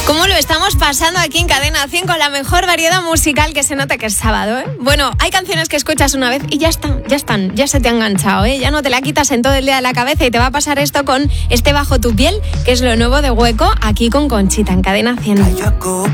¿Cómo lo estamos pasando aquí en Cadena 100 con la mejor variedad musical, que se nota que es sábado, ¿eh? Bueno, hay canciones que escuchas una vez y ya se te han enganchado, ¿eh? Ya no te la quitas en todo el día de la cabeza y te va a pasar esto con este Bajo tu piel, que es lo nuevo de Hueco, aquí con Conchita en Cadena 100.